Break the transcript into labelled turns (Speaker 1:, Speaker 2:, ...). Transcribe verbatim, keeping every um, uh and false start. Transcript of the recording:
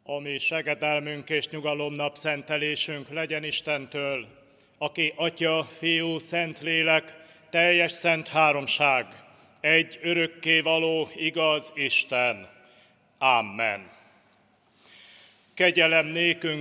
Speaker 1: A mi segedelmünk és nyugalomnap szentelésünk legyen Istentől, aki Atya, Fiú, Szentlélek, teljes szent háromság, egy örökkévaló igaz Isten. Amen. Kegyelem nékünk